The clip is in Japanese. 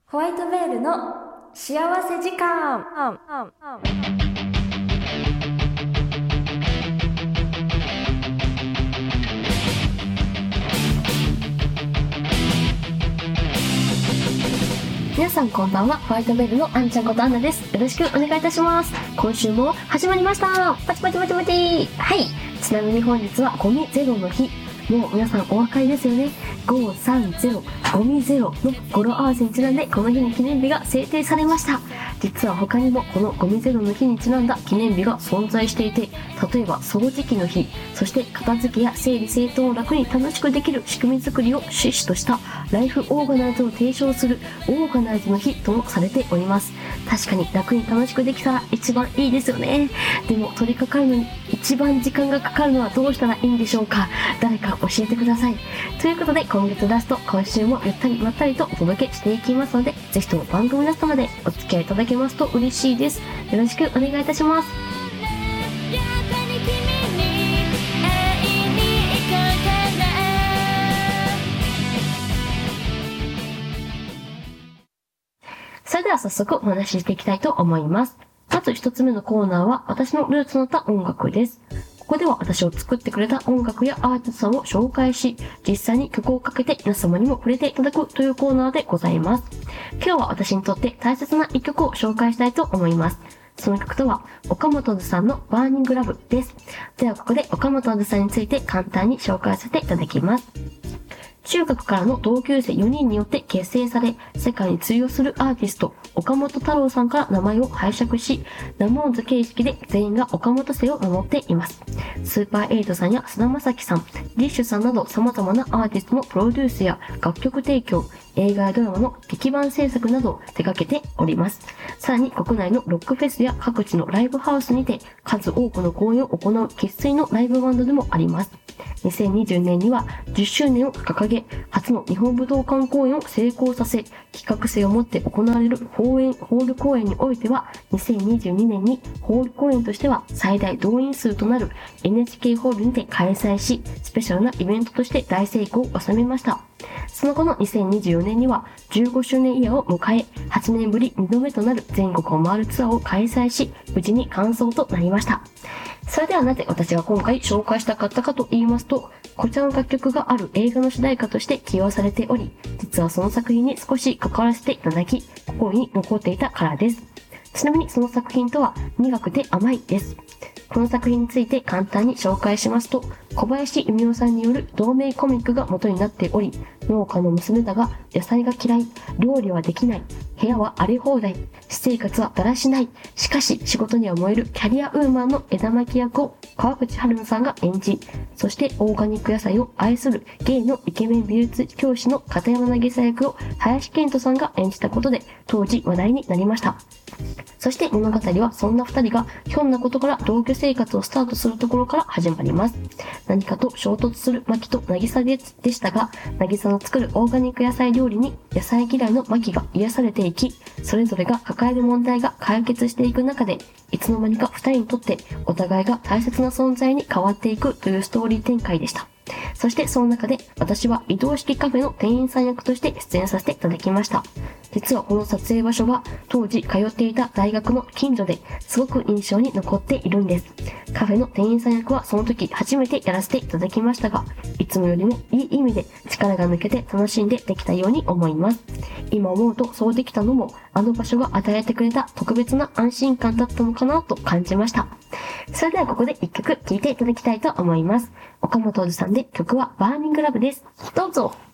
ホワイトベールの幸せ時間。皆さんこんばんは。ホワイトベールのあんちゃんことアンナです。よろしくお願いいたします。今週も始まりました。パチパチパチパチ。はい。ちなみに本日はゴミゼロの日。もう皆さんお分かりですよね。530ゴミゼロの語呂合わせにちなんでこの日に記念日が制定されました。実は他にもこのゴミゼロの日にちなんだ記念日が存在していて、例えば掃除機の日、そして片付けや整理整頓を楽に楽しくできる仕組み作りを趣旨としたライフオーガナイズを提唱するオーガナイズの日ともされております。確かに楽に楽しくできたら一番いいですよね。でも取り掛かるのに一番時間がかかるのはどうしたらいいんでしょうか。誰か教えてください。ということで今月ラスト、今週もゆったりまったりとお届けしていきますので、ぜひとも番組ラストまでお付き合いいただけますと嬉しいです。よろしくお願いいたします。それでは早速お話ししていきたいと思います。まず一つ目のコーナーは私のルーツのった音楽です。ここでは私を作ってくれた音楽やアーティストさんを紹介し、実際に曲をかけて皆様にも触れていただくというコーナーでございます。今日は私にとって大切な一曲を紹介したいと思います。その曲とは、岡本図さんのバーニングラブです。ではここで岡本図さんについて簡単に紹介させていただきます。中学からの同級生4人によって結成され、世界に通用するアーティスト、岡本太郎さんから名前を拝借し、ラモーンズ形式で全員が岡本姓を名乗っています。スーパーエイトさんや菅田将暉さん、ディッシュさんなど様々なアーティストのプロデュースや楽曲提供、映画やドラマの劇版制作などを手掛けております。さらに国内のロックフェスや各地のライブハウスにて数多くの公演を行う生粋のライブバンドでもあります。2020年には10周年を掲げ、初の日本武道館公演を成功させ、企画性を持って行われるホール公演においては、2022年にホール公演としては最大動員数となる NHK ホールにて開催し、スペシャルなイベントとして大成功を収めました。その後の2024年には15周年イヤーを迎え、8年ぶり2度目となる全国を回るツアーを開催し、無事に完走となりました。それではなぜ私が今回紹介したかったかと言いますと、こちらの楽曲がある映画の主題歌として起用されており、実はその作品に少し関わらせていただき、心に残っていたからです。ちなみにその作品とは苦くて甘いです。この作品について簡単に紹介しますと、小林由美夫さんによる同名コミックが元になっており、農家の娘だが野菜が嫌い、料理はできない、部屋は荒れ放題、私生活はだらしない、しかし仕事には燃えるキャリアウーマンの枝巻役を川口春奈さんが演じ、そしてオーガニック野菜を愛するゲイのイケメン美術教師の片山渚役を林遣都さんが演じたことで当時話題になりました。そして物語はそんな二人がひょんなことから同居生活をスタートするところから始まります。何かと衝突するマキと渚でしたが、渚の作るオーガニック野菜料理に野菜嫌いのマキが癒されていき、それぞれが抱える問題が解決していく中で、いつの間にか二人にとってお互いが大切な存在に変わっていくというストーリー展開でした。そしてその中で私は移動式カフェの店員さん役として出演させていただきました。実はこの撮影場所は当時通っていた大学の近所ですごく印象に残っているんです。カフェの店員さん役はその時初めてやらせていただきましたが、いつもよりもいい意味で力が抜けて楽しんでできたように思います。今思うとそうできたのもあの場所が与えてくれた特別な安心感だったのかなと感じました。それではここで一曲聴いていただきたいと思います。岡本図さんで曲はバーニングラブです。どうぞ。